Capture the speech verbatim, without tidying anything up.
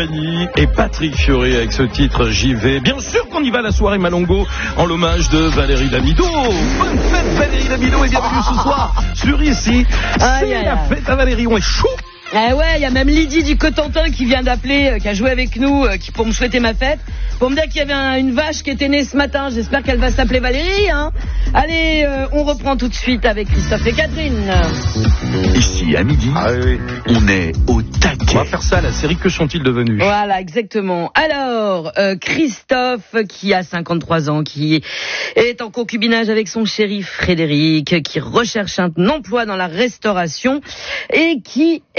Compagnie et Patrick Fiori avec ce titre J'y vais. Bien sûr qu'on y va à la soirée Malongo en l'hommage de Valérie Damido. Bonne fête Valérie Damido et bienvenue ce soir sur ici. C'est la fête à Valérie, on est chaud. Eh ouais, il y a même Lydie du Cotentin qui vient d'appeler, euh, qui a joué avec nous, euh, qui pour me souhaiter ma fête, pour me dire qu'il y avait un, une vache qui était née ce matin. J'espère qu'elle va s'appeler Valérie, hein. Allez, euh, on reprend tout de suite avec Christophe et Catherine. Ici, à midi, ah, oui. on est au taquet. On va faire ça, la série Que sont-ils devenus? Voilà, exactement. Alors, euh, Christophe, qui a cinquante-trois ans, qui est en concubinage avec son chéri Frédéric, qui recherche un emploi dans la restauration et qui